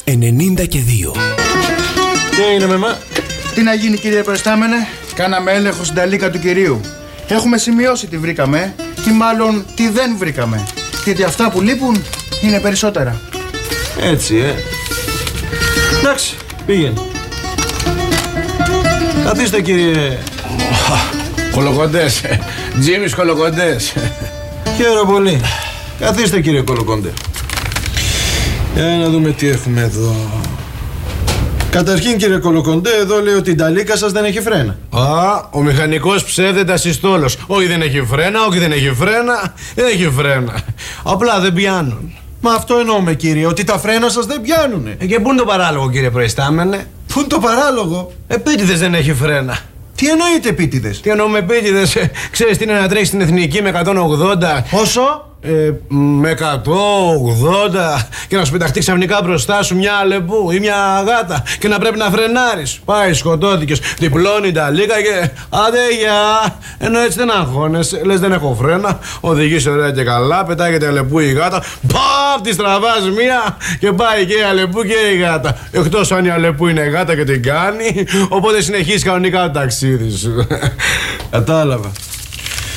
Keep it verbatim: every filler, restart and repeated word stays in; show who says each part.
Speaker 1: ενενήντα και δύο.
Speaker 2: Τι έγινε μεμά?
Speaker 3: Τι να γίνει κύριε Προϊστάμενε? Κάναμε έλεγχο στην ταλίκα του κυρίου. Έχουμε σημειώσει τι βρήκαμε ή μάλλον τι δεν βρήκαμε. Γιατί αυτά που λείπουν είναι περισσότερα.
Speaker 2: Έτσι, ε. Εντάξει, πήγαινε. Καθίστε κύριε.
Speaker 4: Κολοκοντές, Τζίμις Κολοκοντές.
Speaker 2: Χαίρομαι πολύ. Καθίστε κύριε Κολοκοντέ. Για να δούμε τι έχουμε εδώ. Καταρχήν κύριε Κολοκοντέ, εδώ λέει ότι η ταλίκα σας δεν έχει φρένα.
Speaker 4: Α, ο μηχανικός ψεύδεται ασυστόλος. Όχι δεν έχει φρένα, όχι δεν έχει φρένα, δεν έχει φρένα. Απλά δεν πιάνουν.
Speaker 2: Μα αυτό εννοούμε κύριε, ότι τα φρένα σας δεν πιάνουνε.
Speaker 4: Ε, και πού είναι το παράλογο κύριε Προϊστάμενε?
Speaker 2: Πού είναι το παράλογο?
Speaker 4: Επίτηδες δεν έχει φρένα.
Speaker 2: Τι εννοείται επίτηδες?
Speaker 4: Τι εννοούμε επίτηδες? Ε, ξέρεις τι είναι να τρέχεις στην εθνική με εκατόν ογδόντα?
Speaker 2: Πόσο?
Speaker 4: Ε, με εκατόν ογδόντα και να σου πεταχτεί ξαφνικά μπροστά σου μια αλεπού ή μια γάτα και να πρέπει να φρενάρεις. Πάει, σκοτώθηκες, διπλώνει τα λίγα και άντε γεια. Ενώ έτσι δεν αγχώνεσαι, λες δεν έχω φρένα, οδηγείς ωραία και καλά, πετάγεται αλεπού η γάτα, παπ, τη τραβάς μία και πάει και η αλεπού και η γάτα. Εκτός αν η αλεπού είναι γάτα και την κάνει, οπότε συνεχίζει κανονικά το ταξίδι σου.
Speaker 2: Κατάλαβα.